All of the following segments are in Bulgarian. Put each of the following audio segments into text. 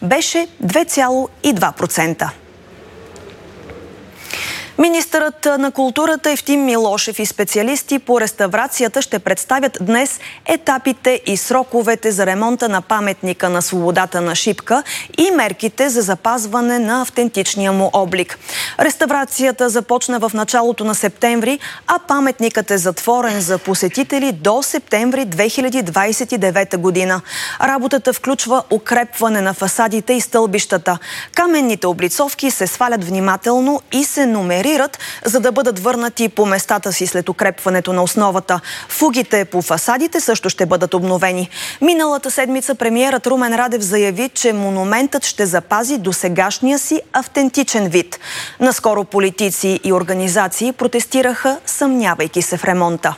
беше 2,2%. Министърът на културата Евтим Милошев и специалисти по реставрацията ще представят днес етапите и сроковете за ремонта на паметника на свободата на Шипка и мерките за запазване на автентичния му облик. Реставрацията започна в началото на септември, а паметникът е затворен за посетители до септември 2029 година. Работата включва укрепване на фасадите и стълбищата. Каменните облицовки се свалят внимателно и се номерират, за да бъдат върнати по местата си след укрепването на основата. Фугите по фасадите също ще бъдат обновени. Миналата седмица премиерът Румен Радев заяви, че монументът ще запази досегашния си автентичен вид. Наскоро политици и организации протестираха, съмнявайки се в ремонта.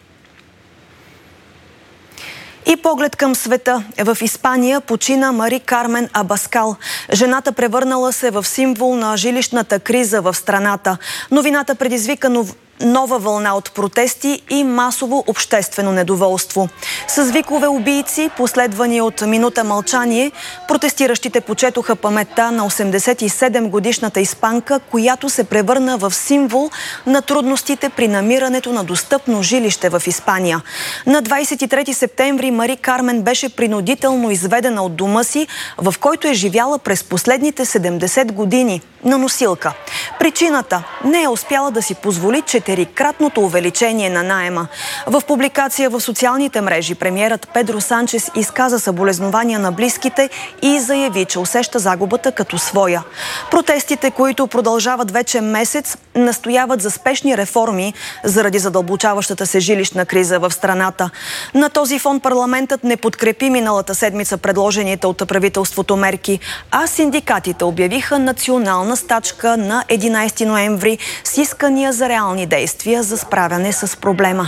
И поглед към света. В Испания почина Мари Кармен Абаскал. Жената превърнала се в символ на жилищната криза в страната. Новината предизвика нова вълна от протести и масово обществено недоволство. С викове убийци, последвани от минута мълчание, протестиращите почетоха паметта на 87-годишната испанка, която се превърна в символ на трудностите при намирането на достъпно жилище в Испания. На 23 септември Мари Кармен беше принудително изведена от дома си, в който е живяла през последните 70 години, на носилка. Причината – не е успяла да си позволи 4-кратното увеличение на наема. В публикация в социалните мрежи премиерът Педро Санчес изказа съболезнования на близките и заяви, че усеща загубата като своя. Протестите, които продължават вече месец, настояват за спешни реформи заради задълбочаващата се жилищна криза в страната. На този фон парламентът не подкрепи миналата седмица предложените от правителството мерки, а синдикатите обявиха национална стачка на 11 ноември с искания за реални действия за справяне с проблема.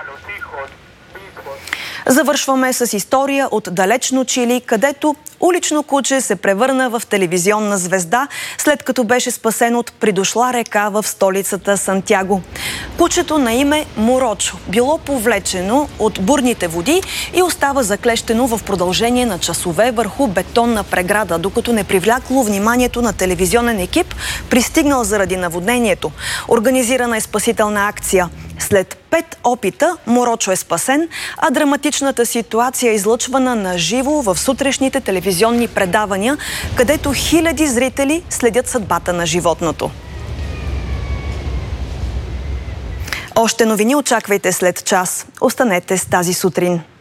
Завършваме с история от далечно Чили, където улично куче се превърна в телевизионна звезда, след като беше спасен от придошла река в столицата Сантяго. Кучето на име Морочо било повлечено от бурните води и остава заклещено в продължение на часове върху бетонна преграда, докато не привлякло вниманието на телевизионен екип, пристигнал заради наводнението. Организирана е спасителна акция. След 5 опита Морочо е спасен, а драматичната ситуация е излъчвана на живо в сутрешните телевизионни предавания, където хиляди зрители следят съдбата на животното. Още новини очаквайте след час. Останете с Тази сутрин.